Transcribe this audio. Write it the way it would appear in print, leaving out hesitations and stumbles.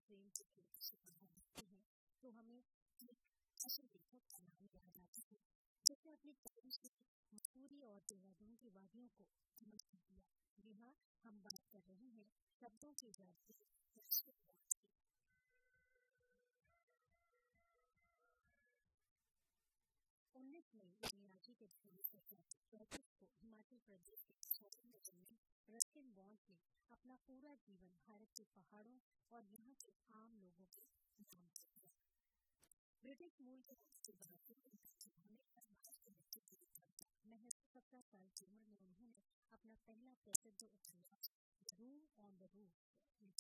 प्रेम के गीत से बाहर आते हैं तो हमें एक ऐसे लेखक का नाम याद आता है जिसने अपनी कलम से मसूरी और देहरादून की वादियों को अमर कर दिया। जी हाँ, हम बात कर रहे हैं शब्दों के जादू रशीद रियाज की। 19 मई यानी आज ही के दिन 1934 को हिमाचल प्रदेश के सोलन में जन्मे रस्किन बॉन्ड ने अपना पूरा जीवन भारत के पहाड़ों और यहाँ के आम लोगों के नाम से दिया। ब्रिटिश मूल के होने के बावजूद हमेशा भारत के बच्चे के लिए था। महज 17 साल की उम्र में उन्होंने अपना पहला प्रसिद्ध उपन्यास the room on the roof लिखा।